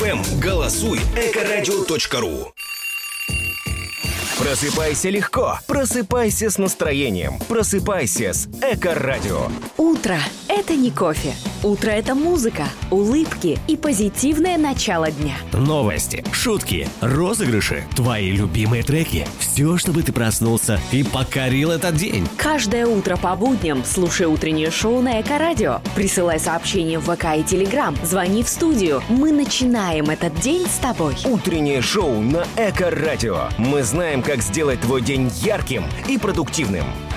FM. Голосуй. Экорадио.ру. Просыпайся легко. Просыпайся с настроением. Просыпайся с Эко-радио. Утро – это не кофе. Утро – это музыка, улыбки и позитивное начало дня. Новости, шутки, розыгрыши, твои любимые треки. Все, чтобы ты проснулся и покорил этот день. Каждое утро по будням слушай утреннее шоу на Эко-радио. Присылай сообщения в ВК и Телеграм. Звони в студию. Мы начинаем этот день с тобой. Утреннее шоу на Эко-радио. Мы знаем, как сделать твой день ярким и продуктивным.